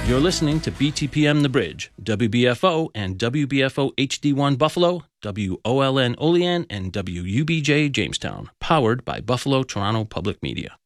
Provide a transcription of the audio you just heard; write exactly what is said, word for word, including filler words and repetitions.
You're listening to B T P M The Bridge, W B F O and W B F O H D one Buffalo, W O L N Olean, and W U B J Jamestown, powered by Buffalo Toronto Public Media.